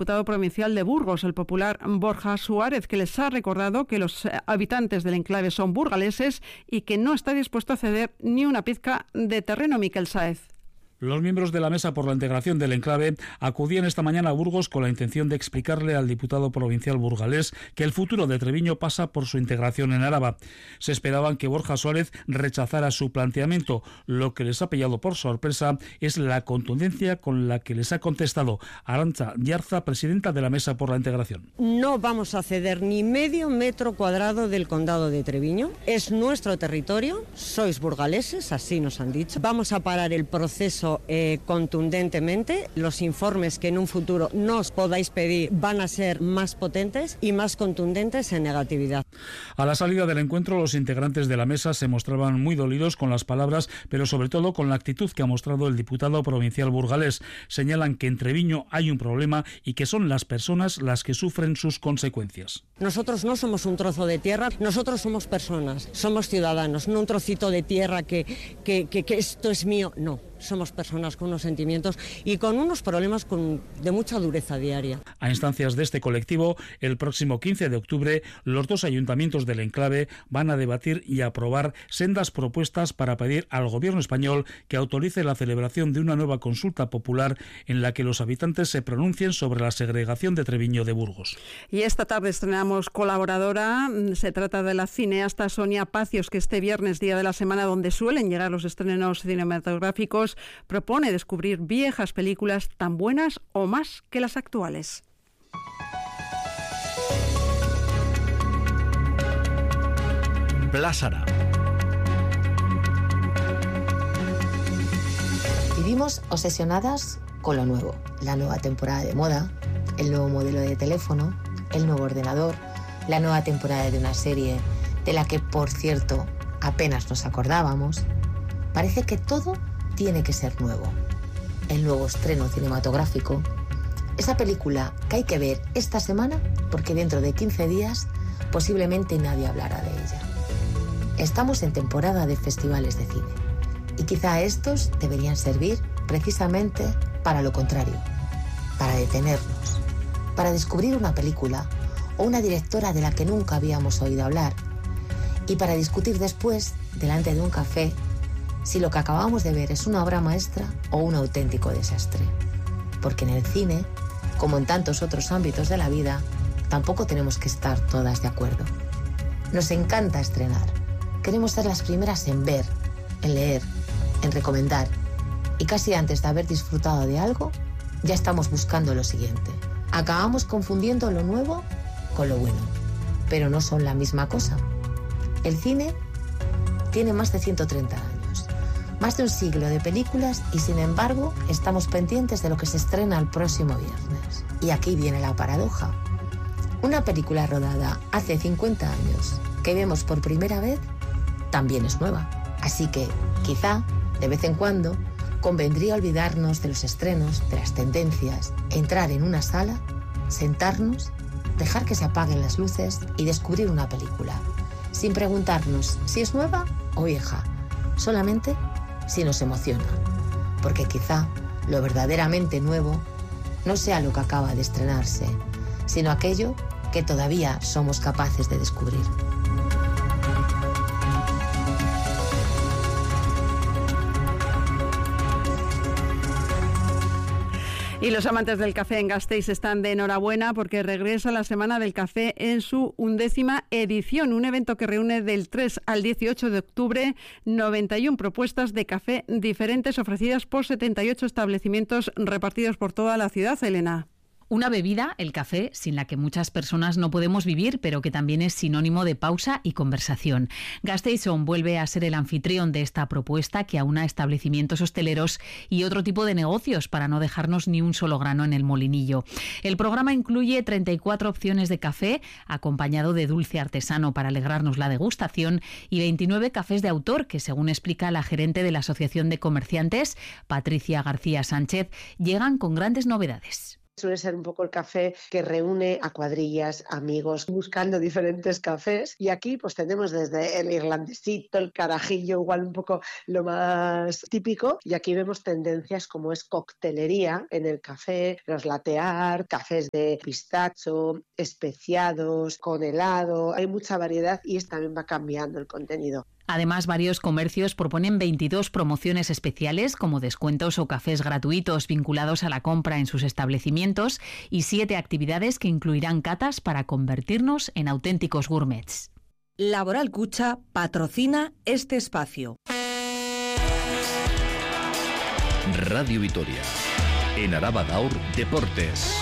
diputado provincial de Burgos, el popular Borja Suárez, que les ha recordado que los habitantes del enclave son burgaleses y que no está dispuesto a ceder ni una pizca de terreno. Miquel Sáez. Los miembros de la Mesa por la Integración del Enclave acudían esta mañana a Burgos con la intención de explicarle al diputado provincial burgalés que el futuro de Treviño pasa por su integración en Araba. Se esperaban que Borja Suárez rechazara su planteamiento. Lo que les ha pillado por sorpresa es la contundencia con la que les ha contestado Arantxa Yarza, presidenta de la Mesa por la Integración. No vamos a ceder ni medio metro cuadrado del condado de Treviño. Es nuestro territorio, sois burgaleses, así nos han dicho. Vamos a parar el proceso contundentemente. Los informes que en un futuro nos podáis pedir van a ser más potentes y más contundentes en negatividad. A la salida del encuentro, los integrantes de la mesa se mostraban muy dolidos con las palabras, pero sobre todo con la actitud que ha mostrado el diputado provincial burgalés. Señalan que en Treviño hay un problema y que son las personas las que sufren sus consecuencias. Nosotros no somos un trozo de tierra, nosotros somos personas, somos ciudadanos, no un trocito de tierra que esto es mío, no. Somos personas con unos sentimientos y con unos problemas de mucha dureza diaria. A instancias de este colectivo, el próximo 15 de octubre, los dos ayuntamientos del enclave van a debatir y aprobar sendas propuestas para pedir al gobierno español que autorice la celebración de una nueva consulta popular en la que los habitantes se pronuncien sobre la segregación de Treviño de Burgos. Y esta tarde estrenamos colaboradora. Se trata de la cineasta Sonia Pacios, que este viernes, día de la semana donde suelen llegar los estrenos cinematográficos, propone descubrir viejas películas tan buenas o más que las actuales. Plásara. Vivimos obsesionadas con lo nuevo, la nueva temporada de moda, el nuevo modelo de teléfono, el nuevo ordenador, la nueva temporada de una serie de la que, por cierto, apenas nos acordábamos. Parece que todo tiene que ser nuevo. El nuevo estreno cinematográfico, esa película que hay que ver esta semana porque dentro de 15 días posiblemente nadie hablará de ella. Estamos en temporada de festivales de cine y quizá estos deberían servir precisamente para lo contrario, para detenernos, para descubrir una película o una directora de la que nunca habíamos oído hablar y para discutir después, delante de un café, si lo que acabamos de ver es una obra maestra o un auténtico desastre. Porque en el cine, como en tantos otros ámbitos de la vida, tampoco tenemos que estar todas de acuerdo. Nos encanta estrenar. Queremos ser las primeras en ver, en leer, en recomendar. Y casi antes de haber disfrutado de algo, ya estamos buscando lo siguiente. Acabamos confundiendo lo nuevo con lo bueno. Pero no son la misma cosa. El cine tiene más de 130 años. Más de un siglo de películas y, sin embargo, estamos pendientes de lo que se estrena el próximo viernes. Y aquí viene la paradoja. Una película rodada hace 50 años que vemos por primera vez también es nueva. Así que, quizá, de vez en cuando, convendría olvidarnos de los estrenos, de las tendencias, entrar en una sala, sentarnos, dejar que se apaguen las luces y descubrir una película, sin preguntarnos si es nueva o vieja, solamente si nos emociona, porque quizá lo verdaderamente nuevo no sea lo que acaba de estrenarse, sino aquello que todavía somos capaces de descubrir. Y los amantes del café en Gasteiz están de enhorabuena porque regresa la Semana del Café en su 11ª edición, un evento que reúne del 3 al 18 de octubre 91 propuestas de café diferentes ofrecidas por 78 establecimientos repartidos por toda la ciudad, Elena. Una bebida, el café, sin la que muchas personas no podemos vivir, pero que también es sinónimo de pausa y conversación. Gasteiz-On vuelve a ser el anfitrión de esta propuesta que aúna establecimientos hosteleros y otro tipo de negocios para no dejarnos ni un solo grano en el molinillo. El programa incluye 34 opciones de café, acompañado de dulce artesano para alegrarnos la degustación, y 29 cafés de autor que, según explica la gerente de la Asociación de Comerciantes, Patricia García Sánchez, llegan con grandes novedades. suele ser un poco el café que reúne a cuadrillas, amigos, buscando diferentes cafés. Y aquí pues tenemos desde el irlandesito, el carajillo, igual un poco lo más típico. Y aquí vemos tendencias como es coctelería en el café, los latte art, cafés de pistacho, especiados, con helado. Hay mucha variedad y también va cambiando el contenido. Además, varios comercios proponen 22 promociones especiales como descuentos o cafés gratuitos vinculados a la compra en sus establecimientos y 7 actividades que incluirán catas para convertirnos en auténticos gourmets. Laboral Cucha patrocina este espacio. Radio Vitoria. En Araba Gaur, Deportes.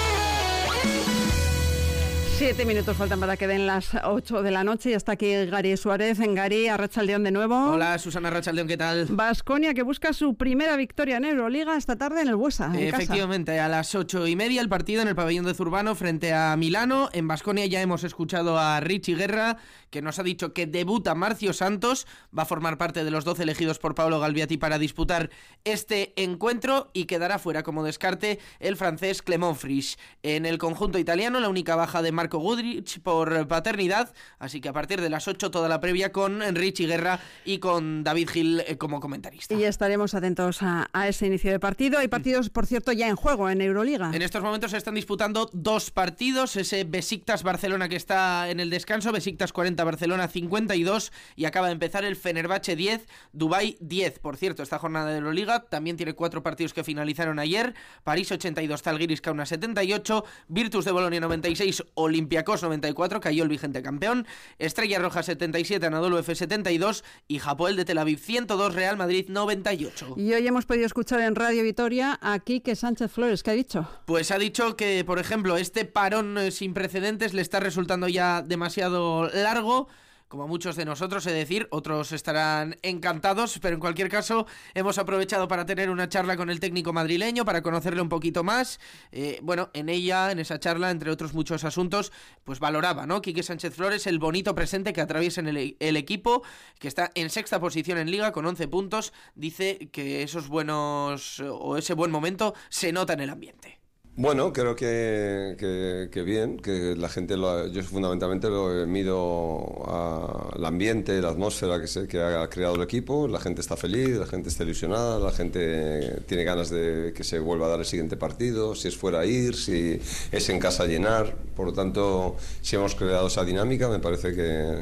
7 minutos faltan para que den las 8 de la noche y hasta aquí Gary Suárez. En Gary, Arratsaldeón de nuevo. Hola, Susana Arratsaldeón, ¿qué tal? Baskonia, que busca su primera victoria en Euroliga esta tarde en el Buesa, en Efectivamente, casa. A las 8:30 el partido en el pabellón de Zurbano frente a Milano. En Baskonia ya hemos escuchado a Richie Guerra, que nos ha dicho que debuta Marcio Santos, va a formar parte de los 12 elegidos por Paolo Galbiati para disputar este encuentro y quedará fuera como descarte el francés Clément Frisch. En el conjunto italiano, la única baja de Marco Guduric por paternidad, así que a partir de las 8 toda la previa con Richie Guerra y con David Gil como comentarista. Y estaremos atentos a ese inicio de partido. Hay partidos, por cierto, ya en juego en Euroliga. En estos momentos se están disputando 2 partidos, ese Besiktas-Barcelona que está en el descanso, Besiktas 40, Barcelona 52, y acaba de empezar el Fenerbahce 10, Dubái 10. Por cierto, esta jornada de Euroliga también tiene 4 partidos que finalizaron ayer: París 82, Zalgiris Kaunas 78, Virtus de Bolonia 96, Olympiacos 94, cayó el vigente campeón, Estrella Roja 77, Anadolu Efes 72 y Hapoel de Tel Aviv 102, Real Madrid 98. Y hoy hemos podido escuchar en Radio Vitoria a Quique Sánchez Flores. ¿Qué ha dicho? Pues ha dicho que, por ejemplo, este parón sin precedentes le está resultando ya demasiado largo. Como a muchos de nosotros, es decir, otros estarán encantados, pero en cualquier caso hemos aprovechado para tener una charla con el técnico madrileño, para conocerle un poquito más. En esa charla, entre otros muchos asuntos, pues valoraba, ¿no? Quique Sánchez Flores el bonito presente que atraviesa en el equipo, que está en 6ª posición en Liga con 11 puntos. Dice que ese buen momento se nota en el ambiente. Bueno, creo que bien, que la gente, yo fundamentalmente lo mido al ambiente, la atmósfera que ha creado el equipo. La gente está feliz, la gente está ilusionada, la gente tiene ganas de que se vuelva a dar el siguiente partido, si es fuera ir, si es en casa llenar. Por lo tanto, si hemos creado esa dinámica, me parece que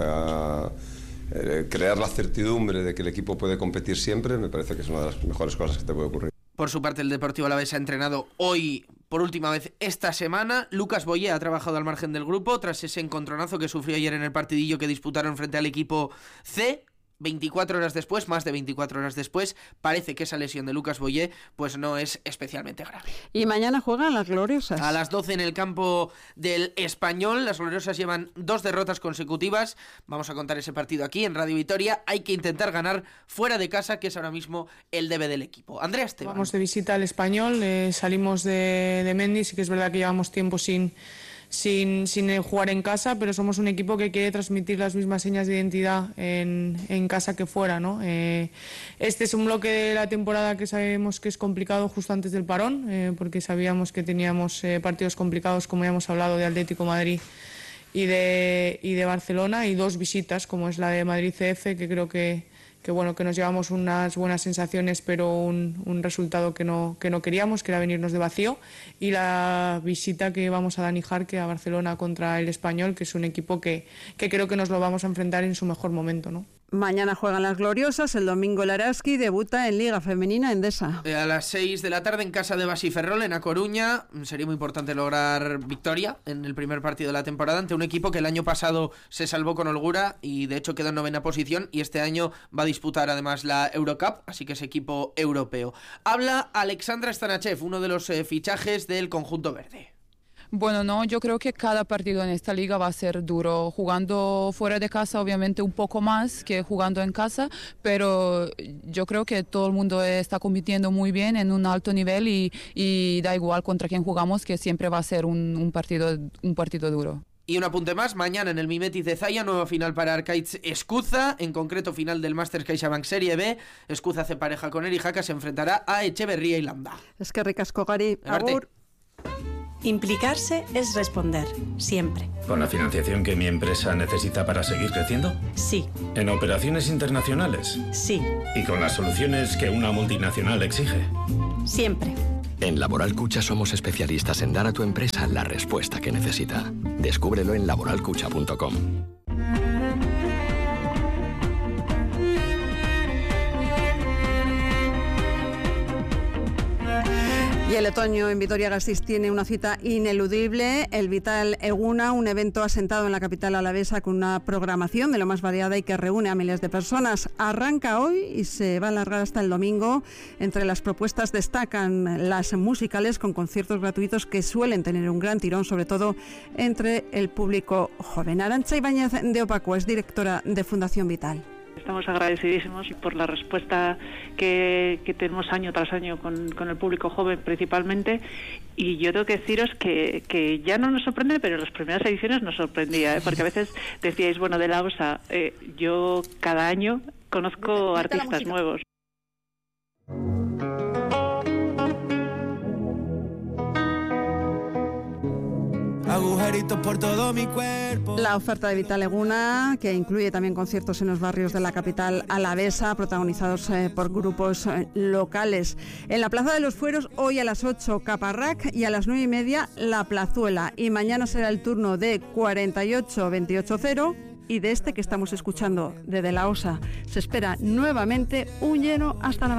crear la certidumbre de que el equipo puede competir siempre, me parece que es una de las mejores cosas que te puede ocurrir. Por su parte, el Deportivo Alavés ha entrenado hoy por última vez esta semana. Lucas Boyé ha trabajado al margen del grupo tras ese encontronazo que sufrió ayer en el partidillo que disputaron frente al equipo C. 24 horas después, más de 24 horas después, parece que esa lesión de Lucas Boyé pues no es especialmente grave. Y mañana juegan las Gloriosas. A las 12 en el campo del Español. Las Gloriosas llevan 2 derrotas consecutivas. Vamos a contar ese partido aquí en Radio Vitoria. Hay que intentar ganar fuera de casa, que es ahora mismo el debe del equipo. Andrea Esteban. Vamos de visita al Español, salimos de Mendy, sí que es verdad que llevamos tiempo sin jugar en casa, pero somos un equipo que quiere transmitir las mismas señas de identidad en casa que fuera, ¿no? Este es un bloque de la temporada que sabemos que es complicado justo antes del parón, porque sabíamos que teníamos partidos complicados, como ya hemos hablado, de Atlético Madrid y de Barcelona, y 2 visitas, como es la de Madrid CF, que creo que nos llevamos unas buenas sensaciones, pero un resultado que no queríamos, que era venirnos de vacío, y la visita que vamos a Dani Jarque a Barcelona contra el Español, que es un equipo que creo que nos lo vamos a enfrentar en su mejor momento, ¿no? Mañana juegan las Gloriosas, el domingo el Araski debuta en Liga Femenina Endesa. A las 6 de la tarde en casa de Basi Ferrol, en A Coruña. Sería muy importante lograr victoria en el primer partido de la temporada ante un equipo que el año pasado se salvó con holgura y de hecho quedó en 9ª posición, y este año va a disputar además la Eurocup, así que es equipo europeo. Habla Alexandra Stanachev, uno de los fichajes del conjunto verde. Bueno, no, yo creo que cada partido en esta liga va a ser duro. Jugando fuera de casa, obviamente un poco más que jugando en casa, pero yo creo que todo el mundo está compitiendo muy bien en un alto nivel y da igual contra quién jugamos, que siempre va a ser un partido duro. Y un apunte más, mañana en el Mimetiz de Zaya, nueva final para Arcaiz Escuza, en concreto final del Masters CaixaBank Serie B. Escuza hace pareja con Eri Jaca, se enfrentará a Echeverría y Landa. Es que ricasco, Gary. Agur. Implicarse es responder, siempre. ¿Con la financiación que mi empresa necesita para seguir creciendo? Sí. ¿En operaciones internacionales? Sí. ¿Y con las soluciones que una multinacional exige? Siempre. En Laboral Cucha somos especialistas en dar a tu empresa la respuesta que necesita. Descúbrelo en laboralcucha.com. Y el otoño en Vitoria-Gasteiz tiene una cita ineludible, el Vital Eguna, un evento asentado en la capital alavesa con una programación de lo más variada y que reúne a miles de personas. Arranca hoy y se va a alargar hasta el domingo. Entre las propuestas destacan las musicales con conciertos gratuitos que suelen tener un gran tirón, sobre todo entre el público joven. Arantxa Ibáñez de Opaco es directora de Fundación Vital. Estamos agradecidísimos por la respuesta que tenemos año tras año con el público joven principalmente, y yo tengo que deciros que ya no nos sorprende, pero en las primeras ediciones nos sorprendía, porque a veces decíais, bueno, de la OSA, yo cada año conozco artistas nuevos. Agujeritos por todo mi cuerpo. La oferta de Vital Eguna, que incluye también conciertos en los barrios de la capital alavesa, protagonizados por grupos locales. En la Plaza de los Fueros, hoy a las 8, Caparrac, y a las 9:30, La Plazuela. Y mañana será el turno de 48-28-0 y de este que estamos escuchando, de la OSA. Se espera nuevamente un lleno hasta la